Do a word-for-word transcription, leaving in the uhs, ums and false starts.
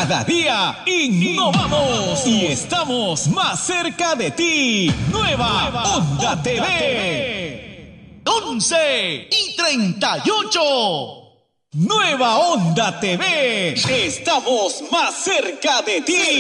Cada día innovamos y estamos más cerca de ti. Nueva, Nueva Onda, Onda T V. T V. once y treinta y ocho. Nueva Onda T V. Estamos más cerca de ti.